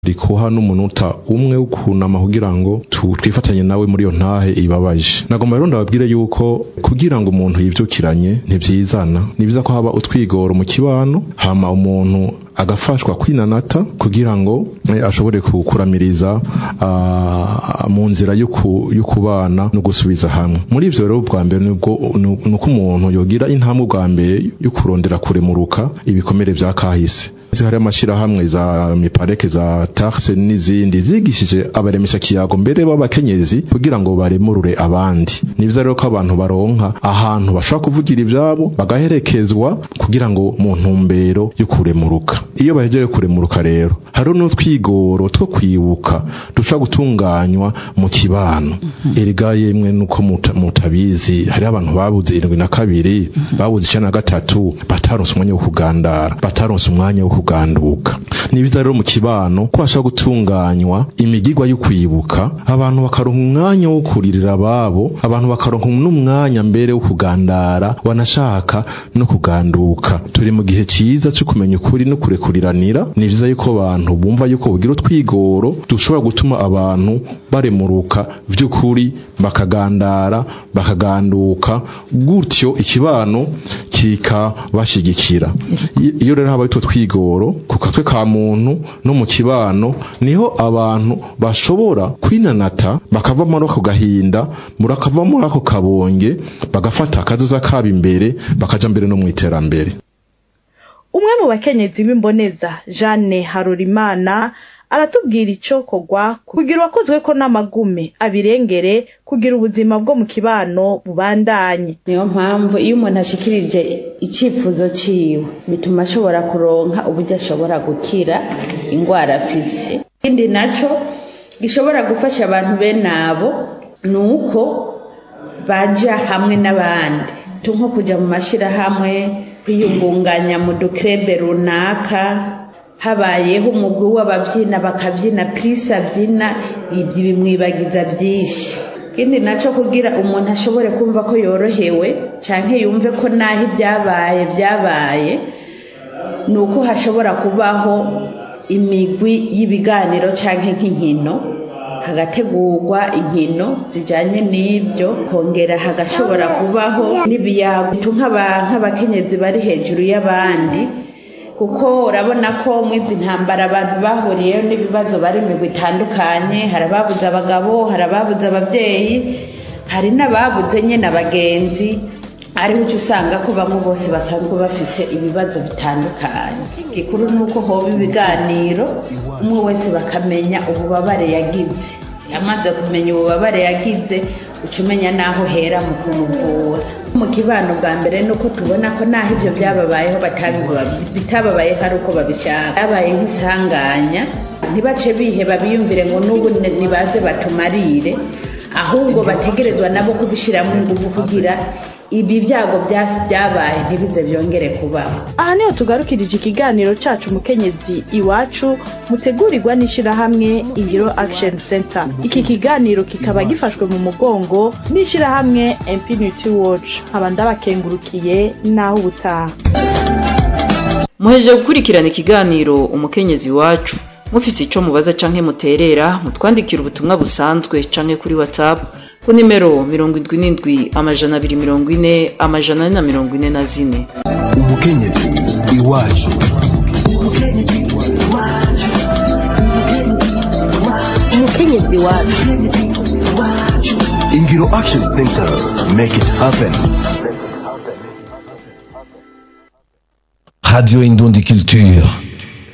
rikuha n'umunota umwe w'ukunama kugira ngo twifatanye nawe muri iyo ntahe ibabaje. Nagomba rero ndababwire yuko kugira ngo umuntu yivyukiranye ntivyizana, ni byiza ko haba utwigoro mu kibano, hama umuntu agafashwa kwinanata kugira ngo ashobore kukuramiriza mu nzira y'ukubana no gusubiza hamwe. Muri ivyo rero bwa mbere nuko umuntu yogira intambwe bwa mbere yo kurondera kuremuruka ibikomere vya kahise. Hari amashirahamwe za mipareke za tarse n'izindi zigishije abaremesha kiyago mbere b'abakenyezi kugira ngo baremurure abandi. Ni byiza rero ko abantu baronka ahantu bashobora kuvugira ivyabo bagaherekezwa kugira ngo mu ntumbero yo kuremuruka. Iyo bahejeje kuremuruka rero hari n'utwigoro two kwibuka dushobora gutunganywa mu kibano. Erega yemwe nuko mutabizi hari abantu babuze 72 babuze 93 bataronse umwanya wo kugandara, bataronse umwanya wo kuganduka. Ni byiza rero mu kibano ko hashobora gutunganywa imigirwa yo kwibuka, abantu bakaronka umwanya wo kuririra ababo, abantu bakaronka n'umwanya mbere wo kugandara wanashaka no kuganduka. Turi mu gihe ciza cyo kumenya ukuri no kurekuriranira. Ni byiza yuko abantu bumva yuko bugira utwigoro dushobora gutuma abantu baremuruka vy'ukuri, bakagandara, bakaganduka, gutyo ikibano kikabashigikira. Iyo rero haba itwo twigoro ku katwe ka muntu no mu kibano, niho abantu bashobora kwinanata bakava muri ako gahinda, murakava muri ako kabonge, bagafata akazoza kaba imbere, bakaja mbere no mwiterambere. Umwe mu bakenyezi b'imboneza Jeanne Harurimana aratubwira ico kogwa kugira wakozwe ko n'amagume abirengere kugira ubuzima bwo mu kibano bubandanye. Niyo mpamvu iyo umuntu ashikirije icifuzo ciwe bituma ashobora kuronka uburyo ashobora gukira ingwara afise. Ikindi naco gishobora gufasha abantu bene abo nuko baja hamwe n'abandi, tunko kuja mu mashirahamwe, kwiyungunganya mu dukrebe runaka, habayeho umugwi w'abavyina bakavyina, Prisa avyina, ibyo bimwibagiza byinshi. Ikindi naco kugira umuntu ashobore kumva ko yorohewe canke yumve ko naho byabaye nuko hashobora kubaho imigwi y'ibiganiro canke nk'inkino, hagategurwa inkino zijanye n'ibyo, kongera hagashobora kubaho n'ibiyago nk'abakenyezi bari hejuru y'abandi, kuko urabona ko mwizi ntambara abantu bahuriyeyo n'ibibazo bari mu bitandukanye. Hari ababuze abagabo, hari ababuze abavyeyi, hari n'ababuze nyene abagenzi, ariho usanga ko bamwe bose basanzwe bafise ibibazo bitandukanye. Gikuru nuko hoba ibiganiro, umwe wese bakamenya ububabare yagize. Yamaze kumenya ububabare yagize, ucumenya naho hera mu kumuvura. Mu kibano bwa mbere nuko tubona ko naho ivyo byababayeho bitababaye hari uko babishaka. Yabaye nk'isanganya, ntibace biheba biyumvire ngo n'ubu nibaze batumarire, ahubwo bategerezwa nabo kubishiramo ingufu kugira ibi byago byabaye ntibize byongere kubaho. Aha niho tugarukirije ikiganiro cacu Mukenyezi Iwacu mutegurirwa n'ishirahamwe Ingiro Action Center. Iki kiganiro kikaba gifashwe mu mugongo n'ishirahamwe Impunity Watch. Abanda bakengurukiye naho ubutaha. Muhejeje gukurikirana ikiganiro Umukenyezi Iwacu. Mufise ico mubaza canke muterera, mutwandikira ubutumwa busanzwe canke kuri WhatsApp ku nimero 77 240 444. Umukenyezi Iwacu. Umukenyezi Iwacu. Ingiro Action Center, make it happen. Radio Indundi Culture.